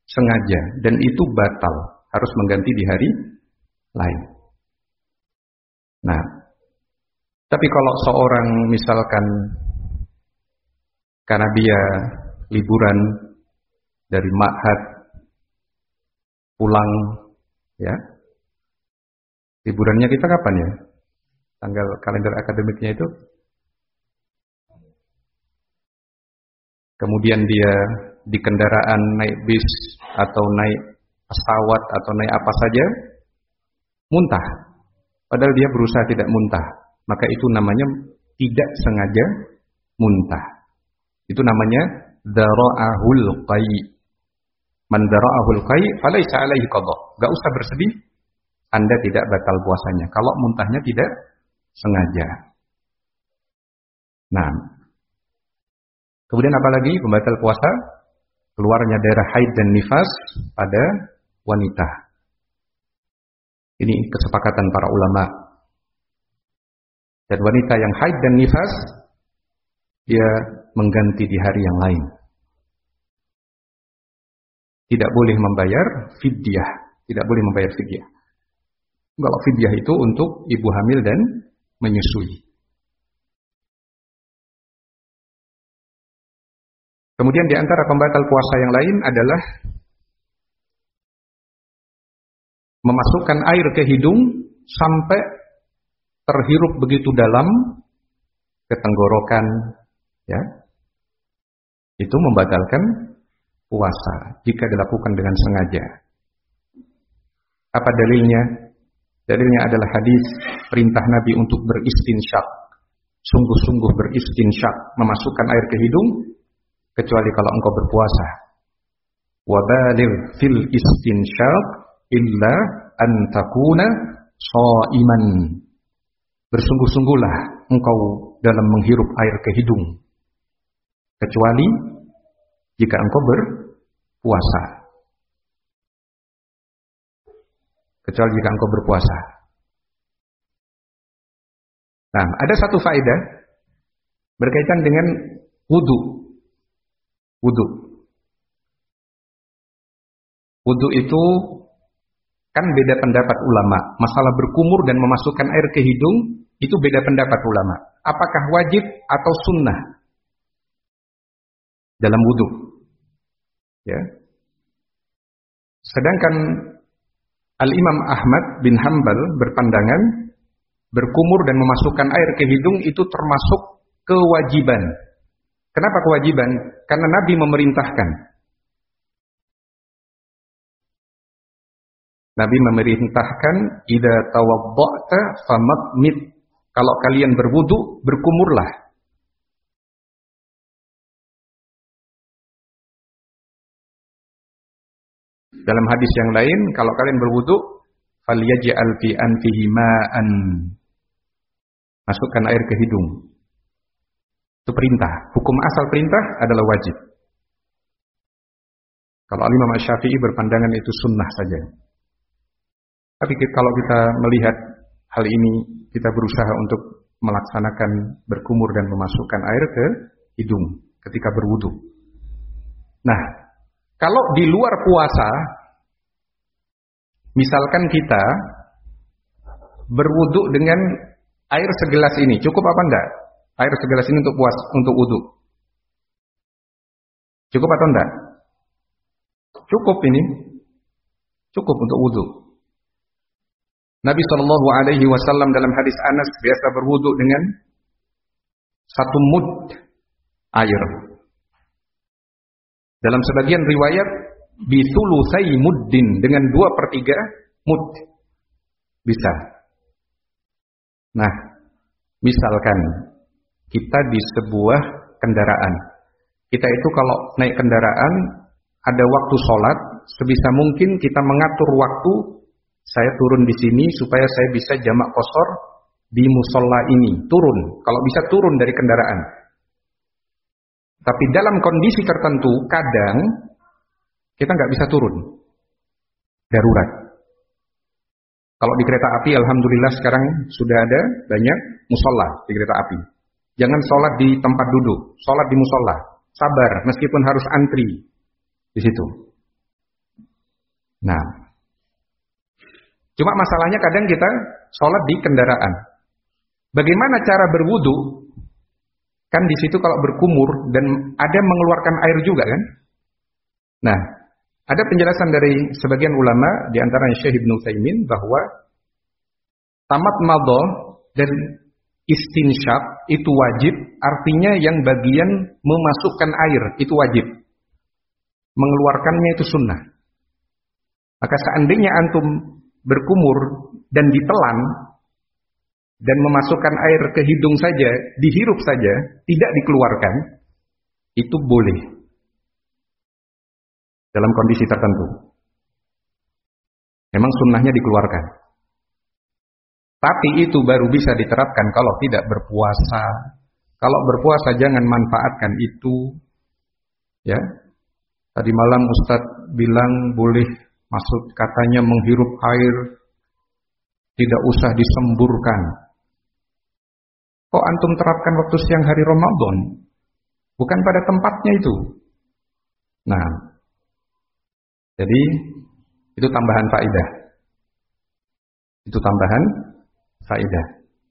sengaja dan itu batal, harus mengganti di hari lain. Nah, tapi kalau seorang misalkan karena dia liburan dari ma'had pulang, ya, liburannya kita kapan ya? Tanggal kalender akademiknya itu. Kemudian dia di kendaraan naik bis atau naik pesawat atau naik apa saja, muntah. Padahal dia berusaha tidak muntah. Maka itu namanya tidak sengaja muntah. Itu namanya dara'ahul qai'. Man dara'ahul qai' falaysa alaihi qadha. Enggak usah bersedih, Anda tidak batal puasanya kalau muntahnya tidak sengaja. Nah, kemudian apalagi pembatal puasa? Keluarnya darah haid dan nifas pada wanita. Ini kesepakatan para ulama. Dan wanita yang haid dan nifas, dia mengganti di hari yang lain. Tidak boleh membayar fidyah. Tidak boleh membayar fidyah. Kalau fidyah itu untuk ibu hamil dan menyusui. Kemudian di antara pembatal puasa yang lain adalah memasukkan air ke hidung sampai terhirup begitu dalam ke tenggorokan, ya. Itu membatalkan puasa jika dilakukan dengan sengaja. Apa dalilnya? Dalilnya adalah hadis perintah Nabi untuk beristinsyak. Sungguh-sungguh beristinsyak, memasukkan air ke hidung kecuali kalau engkau berpuasa. Wa baligh fil istinsyak illa an takuna shaiman. Bersungguh-sungguhlah engkau dalam menghirup air ke hidung kecuali jika engkau berpuasa. Kecuali jika engkau berpuasa. Nah, ada satu faedah berkaitan dengan wudu. Wudu itu kan beda pendapat ulama. Masalah berkumur dan memasukkan air ke hidung itu beda pendapat ulama. Apakah wajib atau sunnah dalam wudu? Ya. Sedangkan Al-Imam Ahmad bin Hanbal berpandangan berkumur dan memasukkan air ke hidung itu termasuk kewajiban. Kenapa kewajiban? Karena Nabi memerintahkan. Nabi memerintahkan, "Idza tawadda'ta famadmid." Kalau kalian berwudu, berkumurlah. Dalam hadis yang lain, kalau kalian berwudu, falyaj'al fi anfihi ma'an. Masukkan air ke hidung. Itu perintah. Hukum asal perintah adalah wajib. Kalau Imam Syafi'i berpandangan itu sunnah saja. Tapi kalau kita melihat hal ini, kita berusaha untuk melaksanakan berkumur dan memasukkan air ke hidung ketika berwudu. Nah, kalau di luar puasa, misalkan kita berwudu dengan air segelas ini, cukup apa enggak? Air segelas ini untuk wudu. Cukup atau enggak? Cukup ini. Cukup untuk wudu. Nabi SAW dalam hadis Anas biasa berwudu dengan 1 mud air. Dalam sebagian riwayat bisulusai muddin, dengan 2/3 mud. Bisa. Nah, misalkan kita di sebuah kendaraan. Kita itu kalau naik kendaraan ada waktu sholat, sebisa mungkin kita mengatur waktu. Saya turun di sini supaya saya bisa jamak qashar di musola ini. Turun, kalau bisa turun dari kendaraan. Tapi dalam kondisi tertentu, kadang kita nggak bisa turun. Darurat. Kalau di kereta api, alhamdulillah sekarang sudah ada banyak musola di kereta api. Jangan sholat di tempat duduk, sholat di musola. Sabar, meskipun harus antri di situ. Nah, cuma masalahnya kadang kita sholat di kendaraan. Bagaimana cara berwudu? Kan di situ kalau berkumur dan ada mengeluarkan air juga kan? Nah, ada penjelasan dari sebagian ulama di antaranya Syekh Ibnu Utsaimin bahwa tamat madha dan istinsyaq itu wajib, artinya yang bagian memasukkan air itu wajib. Mengeluarkannya itu sunnah. Maka seandainya antum berkumur dan ditelan dan memasukkan air ke hidung saja, dihirup saja, tidak dikeluarkan, itu boleh dalam kondisi tertentu. Memang sunnahnya dikeluarkan. Tapi itu baru bisa diterapkan kalau tidak berpuasa. Kalau berpuasa jangan manfaatkan itu. Ya. Tadi malam Ustadz bilang boleh, maksud katanya menghirup air tidak usah disemburkan. Kok antum terapkan waktu siang hari Ramadan? Bukan pada tempatnya itu. Nah, jadi itu tambahan faedah. Itu tambahan faedah.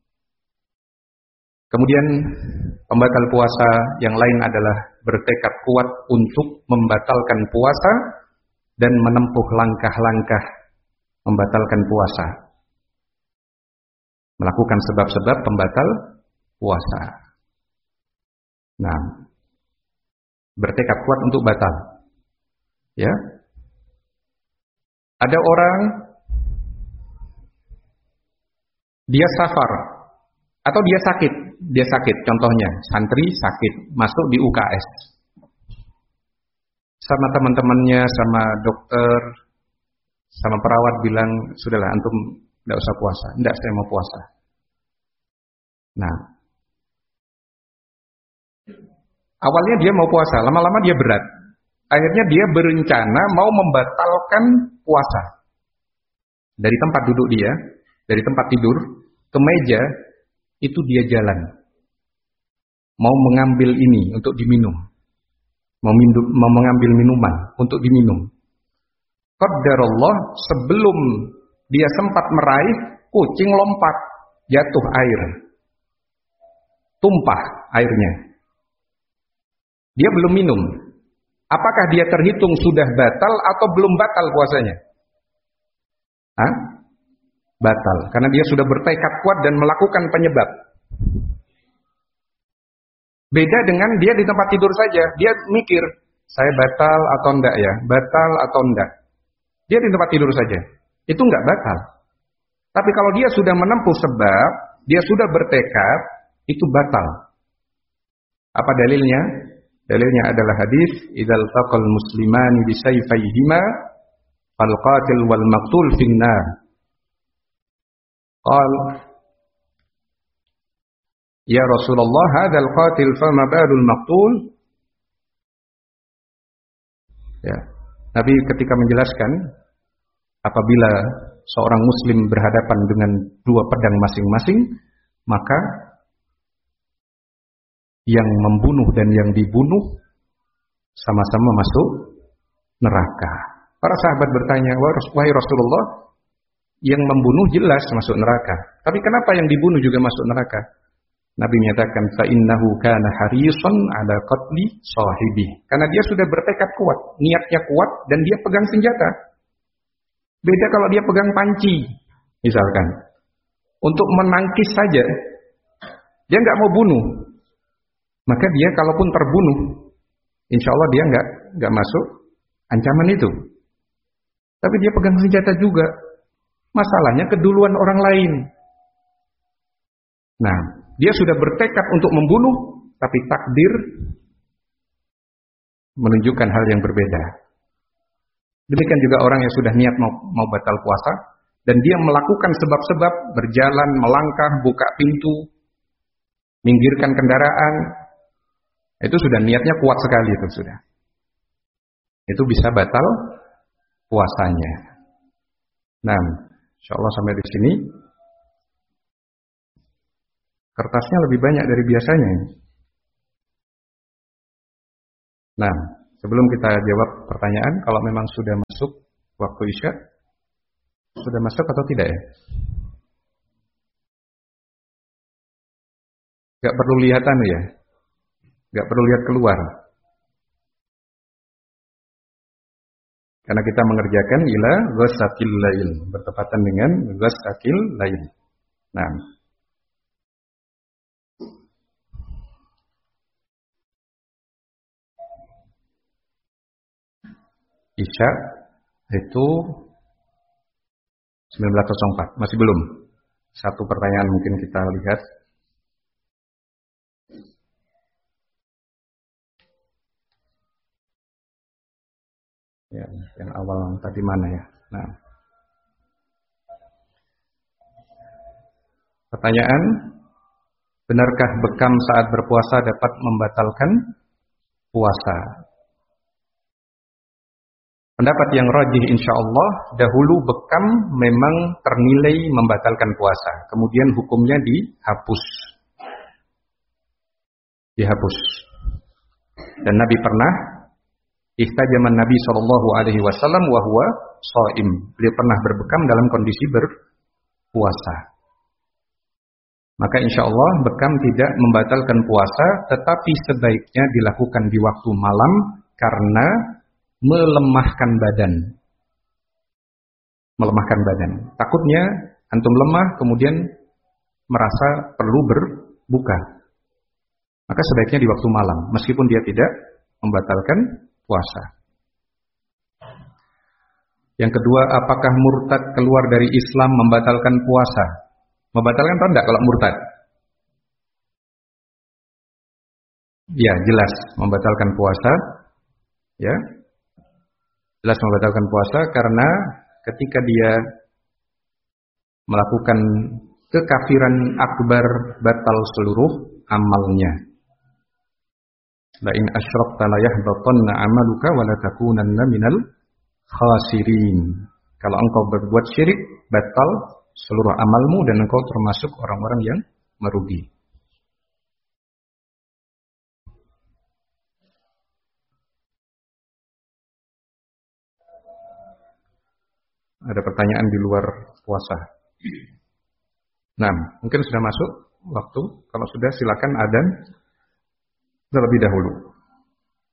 Kemudian pembatal puasa yang lain adalah bertekad kuat untuk membatalkan puasa dan menempuh langkah-langkah membatalkan puasa. Melakukan sebab-sebab pembatal puasa. Nah, bertekad kuat untuk batal. Ya. Ada orang dia safar atau dia sakit, contohnya santri sakit, masuk di UKS. Sama teman-temannya, sama dokter, sama perawat bilang, "Sudahlah antum enggak usah puasa." "Enggak, saya mau puasa." Nah, awalnya dia mau puasa, lama-lama dia berat. Akhirnya dia berencana mau membatalkan puasa. Dari tempat duduk dia, dari tempat tidur ke meja, itu dia jalan. Mau mengambil ini untuk diminum. Mau mengambil minuman untuk diminum. Qadarullah, sebelum dia sempat meraih, kucing lompat, jatuh air. Tumpah airnya. Dia belum minum. Apakah dia terhitung sudah batal atau belum batal puasanya? Hah? Batal, karena dia sudah bertekad kuat dan melakukan penyebab. Beda dengan dia di tempat tidur saja, dia mikir, saya batal atau enggak ya? Batal atau enggak? Dia di tempat tidur saja, itu enggak batal. Tapi kalau dia sudah menempuh sebab, dia sudah bertekad, itu batal. Apa dalilnya? Dalilnya adalah hadis, idzal taqal muslimani bisayfayhima fal qatil wal maqtul finnar. Qal ya Rasulullah, hadzal qatil fama balul maqtul? Ya. Nabi ketika menjelaskan apabila seorang muslim berhadapan dengan dua pedang masing-masing, maka yang membunuh dan yang dibunuh sama-sama masuk neraka. Para sahabat bertanya, "Wahai Rasulullah, yang membunuh jelas masuk neraka, tapi kenapa yang dibunuh juga masuk neraka?" Nabi menyatakan, "Fa innahu kana harisan ala qatli sahibi." Karena dia sudah bertekad kuat, niatnya kuat dan dia pegang senjata. Beda kalau dia pegang panci, misalkan. Untuk menangkis saja, dia nggak mau bunuh. Maka dia kalaupun terbunuh, insya Allah dia nggak masuk ancaman itu. Tapi dia pegang senjata juga. Masalahnya keduluan orang lain. Nah, dia sudah bertekad untuk membunuh, tapi takdir menunjukkan hal yang berbeda. Demikian juga orang yang sudah niat mau batal puasa, dan dia melakukan sebab-sebab, berjalan, melangkah, buka pintu, minggirkan kendaraan, itu sudah niatnya kuat sekali itu sudah. Itu bisa batal puasanya. Nah, insyaallah sampai di sini. Kertasnya lebih banyak dari biasanya. Nah, sebelum kita jawab pertanyaan, kalau memang sudah masuk Waktu Isya sudah masuk atau tidak ya? Gak perlu lihatan ya? Gak perlu lihat keluar. Karena kita mengerjakan ila ghasaqil lail, bertepatan dengan ghasaqil lail. Nah, Isya itu 19.04, masih belum. Satu pertanyaan mungkin kita lihat. Ya, yang awal tadi mana ya? Nah, pertanyaan, benarkah bekam saat berpuasa dapat membatalkan puasa? Pendapat yang rajih insyaallah, dahulu bekam memang ternilai membatalkan puasa. Kemudian hukumnya dihapus. Dan Nabi pernah ihtajaman Nabi SAW wa huwa shaim. Beliau pernah berbekam dalam kondisi berpuasa. Maka insyaallah bekam tidak membatalkan puasa, tetapi sebaiknya dilakukan di waktu malam karena melemahkan badan. Takutnya antum lemah kemudian merasa perlu berbuka. Maka sebaiknya di waktu malam, meskipun dia tidak membatalkan puasa. Yang kedua, apakah murtad keluar dari Islam membatalkan puasa? Membatalkan atau enggak kalau murtad? Ya, jelas membatalkan puasa. Ya. Jelas membatalkan puasa karena ketika dia melakukan kekafiran akbar, batal seluruh amalnya. La in asyrakta la yahbatanna 'amaluka wa la takunanna minal khasirin. Kalau engkau berbuat syirik, batal seluruh amalmu dan engkau termasuk orang-orang yang merugi. Ada pertanyaan di luar puasa. Nah, mungkin sudah masuk waktu. Kalau sudah silakan adzan terlebih dahulu.